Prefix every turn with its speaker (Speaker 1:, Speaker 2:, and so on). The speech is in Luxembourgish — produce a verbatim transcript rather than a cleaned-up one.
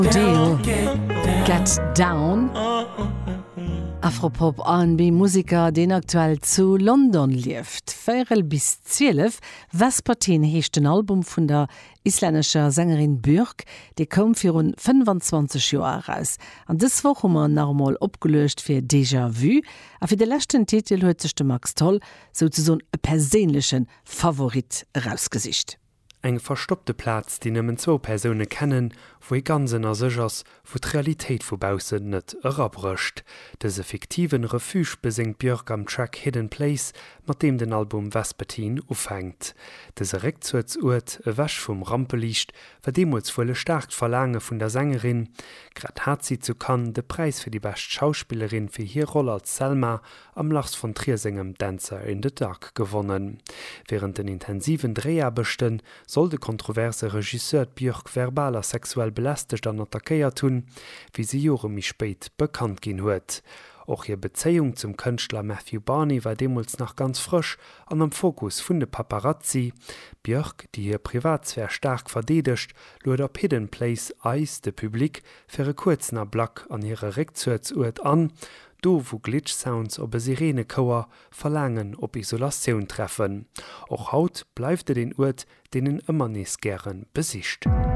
Speaker 1: Deal Get Down. Afropop R and B Musiker, den aktuell zu London lieft. Feierel bis zwölf Vespertin hecht ein Album von der isländischer Sängerin Björk, die kom für rund fünfundzwanzig Jahre raus. An das Woche haben wir normal abgelöst für Déjà Vu. Aber für den letzten Titel hat sich der Max Toll sozusagen einen persönlichen Favorit rausgesicht.
Speaker 2: Eng verstoppte Platz, die nëmmen zwo Persone kennen, wo e ganzen er sechers, wo d'Realitéit vubausen net erabrecht. Dese fiktiven Refuge besingt Björk am Track Hidden Place, mat dem den Album Vespertin ufängt. Dese Rückzugsort, e wäsch vum Rampelicht, war demuls wolle stark Verlange vun der Sängerin. Grad hat sie zu Cannes de Preis für die best Schauspielerin fir hier Rolle als Selma am Lachs von Triersingem Dancer in the Dark gewonnen. Während den intensiven Dreharbechten soll de kontroverse Regisseur Björk verbaler sexuell belästigt an attackéiert tun, wie sie Jahre mi spät bekannt gin huet. Auch ihre Beziehung zum Künstler Matthew Barney war demnals noch ganz frisch an am Fokus vun de Paparazzi. Björk, die ihr Privatsphäre stark verdedigt, lud op Hidden Place Eis de Publik für einen kurzen Blick an ihre Rückzugsort an, do wo Glitch-Sounds ob Sirenechor verlangen ob Isolation treffen. Auch haut bleibt den Ort, den immer nicht gern besicht.